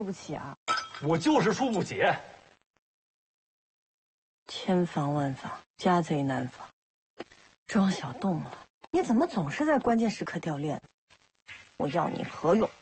输不起啊！ 我就是输不起。 千防万防，家贼难防。庄小栋啊，你怎么总是在关键时刻掉链子？我要你何用？